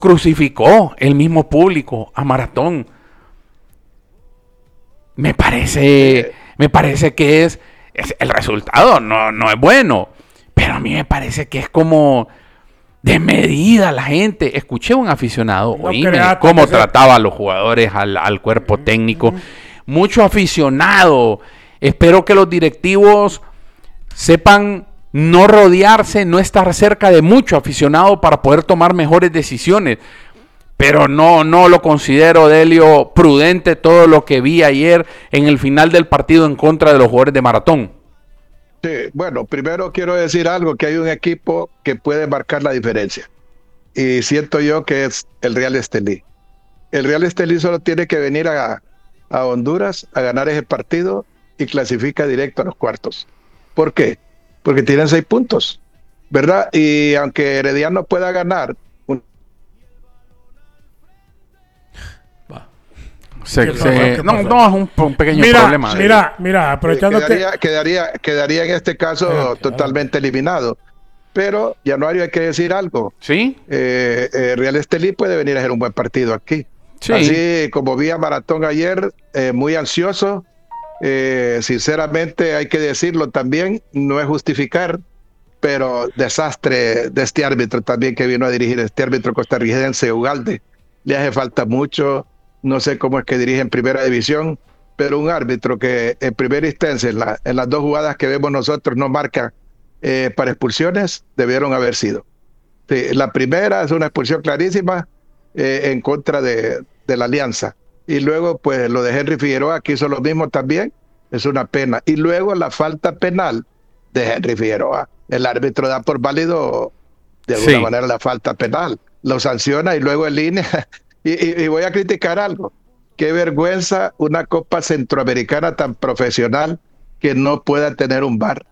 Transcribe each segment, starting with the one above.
crucificó el mismo público a Maratón. Me parece que es el resultado no es bueno, pero a mí me parece que es como desmedida la gente. Escuché a un aficionado, No oíme creas cómo que se- trataba a los jugadores, al cuerpo técnico. Mucho aficionado. Espero que los directivos sepan no rodearse, no estar cerca de mucho aficionado para poder tomar mejores decisiones. Pero no lo considero, Delio, prudente todo lo que vi ayer en el final del partido en contra de los jugadores de Maratón. Sí, bueno, primero quiero decir algo, que hay un equipo que puede marcar la diferencia. Y siento yo que es el Real Estelí. El Real Estelí solo tiene que venir a Honduras a ganar ese partido y clasifica directo a los cuartos. ¿Por qué? Porque tienen 6 puntos, ¿verdad? Y aunque Herediano pueda ganar, No, es un pequeño problema. Mira, aprovechando quedaría en este caso totalmente eliminado. Pero, Januario, hay que decir algo. ¿Sí? Real Estelí puede venir a hacer un buen partido aquí. Sí. Así como vi a Maratón ayer, muy ansioso. Sinceramente, hay que decirlo también, no es justificar, pero desastre de este árbitro también que vino a dirigir, este árbitro costarricense, Ugalde. Le hace falta mucho, no sé cómo es que dirige en primera división, pero un árbitro que en primera instancia, en las 2 jugadas que vemos nosotros, no marca para expulsiones, debieron haber sido. Sí, la primera es una expulsión clarísima en contra de la Alianza. Y luego, pues, lo de Henry Figueroa, que hizo lo mismo también, es una pena. Y luego la falta penal de Henry Figueroa. El árbitro da por válido, de alguna manera, la falta penal. Lo sanciona y luego en línea. Y voy a criticar algo. Qué vergüenza una Copa Centroamericana tan profesional que no pueda tener un VAR.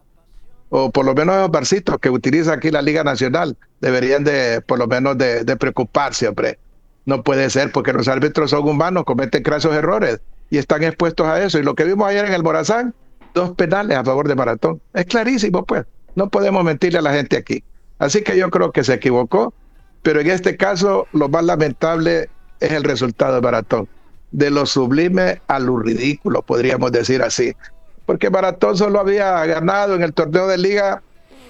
O por lo menos los barcitos que utiliza aquí la Liga Nacional deberían por lo menos de preocuparse, hombre. No puede ser, porque los árbitros son humanos, cometen grasos errores y están expuestos a eso. Y lo que vimos ayer en el Morazán, 2 penales a favor de Maratón. Es clarísimo, pues. No podemos mentirle a la gente aquí. Así que yo creo que se equivocó, pero en este caso lo más lamentable es el resultado de Maratón. De lo sublime a lo ridículo, podríamos decir así. Porque Maratón solo había ganado en el torneo de liga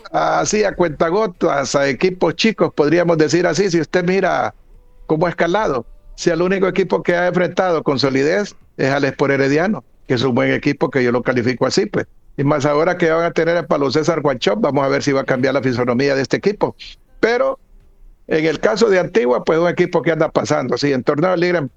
así a cuentagotas, a equipos chicos, podríamos decir así. Si usted mira cómo ha escalado, si el único equipo que ha enfrentado con solidez es al Sport Herediano, que es un buen equipo, que yo lo califico así, pues. Y más ahora que van a tener a Pablo César Guanchop, vamos a ver si va a cambiar la fisonomía de este equipo. Pero en el caso de Antigua, pues un equipo que anda pasando, sí, en torneo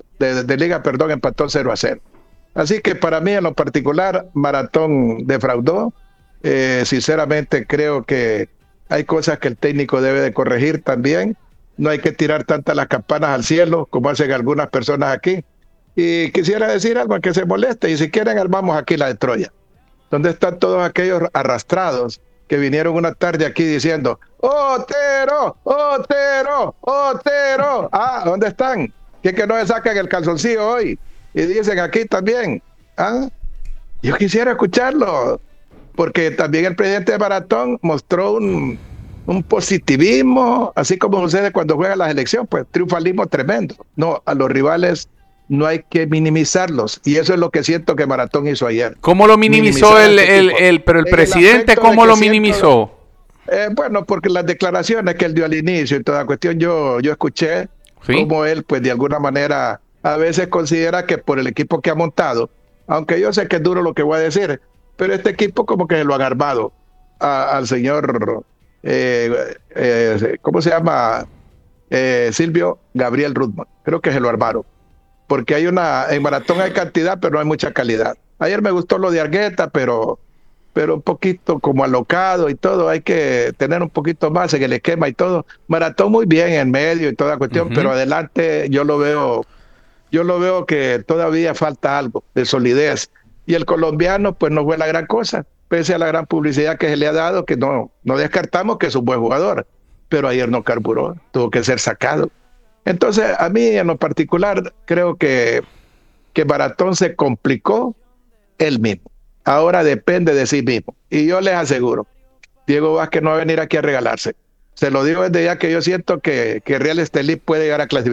de liga, empató 0-0. Así que para mí, en lo particular, Maratón defraudó. Sinceramente, creo que hay cosas que el técnico debe de corregir también. No hay que tirar tantas las campanas al cielo como hacen algunas personas aquí. Y quisiera decir algo que se moleste, y si quieren armamos aquí la de Troya. ¿Dónde están todos aquellos arrastrados que vinieron una tarde aquí diciendo ¡Otero! ¡Otero! ¡Otero! Ah, ¿dónde están? Que no se sacan el calzoncillo hoy y dicen aquí también. ¿Ah? Yo quisiera escucharlo, porque también el presidente de Maratón mostró un positivismo, así como sucede cuando juega la selección, pues triunfalismo tremendo. No, a los rivales no hay que minimizarlos, y eso es lo que siento que Maratón hizo ayer. ¿Cómo lo minimizó pero el presidente cómo lo minimizó? Bueno, porque las declaraciones que él dio al inicio y toda cuestión, yo escuché cómo él, pues de alguna manera, a veces considera que por el equipo que ha montado, aunque yo sé que es duro lo que voy a decir, pero este equipo como que lo han armado al señor, ¿cómo se llama? Silvio Gabriel Rudman. Creo que se lo armaron. Porque en Maratón hay cantidad, pero no hay mucha calidad. Ayer me gustó lo de Argueta, pero un poquito como alocado y todo. Hay que tener un poquito más en el esquema y todo. Maratón muy bien en medio y toda cuestión, pero adelante yo lo veo que todavía falta algo de solidez. Y el colombiano, pues no fue la gran cosa, pese a la gran publicidad que se le ha dado, que no descartamos que es un buen jugador, pero ayer no carburó, tuvo que ser sacado. Entonces, a mí en lo particular, creo que Maratón se complicó él mismo. Ahora depende de sí mismo. Y yo les aseguro, Diego Vázquez no va a venir aquí a regalarse. Se lo digo desde ya que yo siento que Real Estelí puede llegar a clasificar.